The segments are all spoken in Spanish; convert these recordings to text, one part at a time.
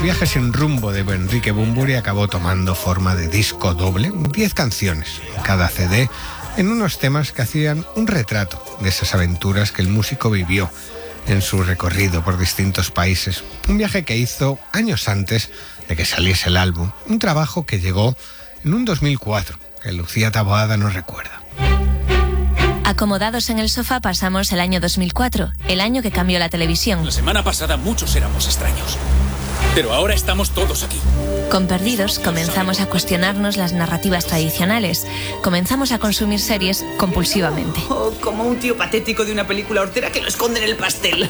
viaje sin rumbo de Enrique Bunbury acabó tomando forma de disco doble, 10 canciones en cada CD, en unos temas que hacían un retrato de esas aventuras que el músico vivió en su recorrido por distintos países. Un viaje que hizo años antes de que saliese el álbum, un trabajo que llegó en un 2004, que Lucía Taboada nos recuerda. Acomodados en el sofá pasamos el año 2004, el año que cambió la televisión. La semana pasada muchos éramos extraños, pero ahora estamos todos aquí. Con Perdidos comenzamos a cuestionarnos las narrativas tradicionales. Comenzamos a consumir series compulsivamente. Oh, como un tío patético de una película hortera que lo esconde en el pastel.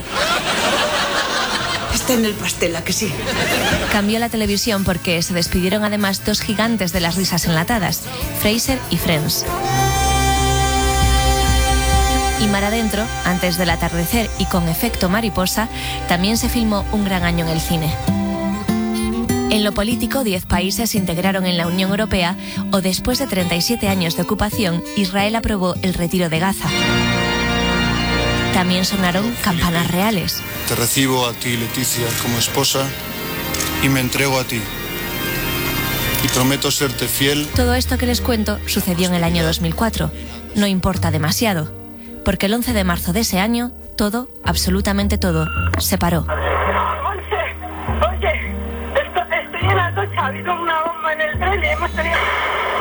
Está en el pastel, ¿a que sí? Cambió la televisión porque se despidieron además dos gigantes de las risas enlatadas, Frasier y Friends. Y mar adentro, antes del atardecer y con efecto mariposa, también se filmó un gran año en el cine. En lo político, 10 países se integraron en la Unión Europea o después de 37 años de ocupación, Israel aprobó el retiro de Gaza. También sonaron campanas reales. Te recibo a ti, Leticia, como esposa y me entrego a ti. Y prometo serte fiel. Todo esto que les cuento sucedió en el año 2004. No importa demasiado, porque el 11 de marzo de ese año, todo, absolutamente todo, se paró. Oye, estoy en la ducha, ha habido una bomba en el tren y hemos tenido...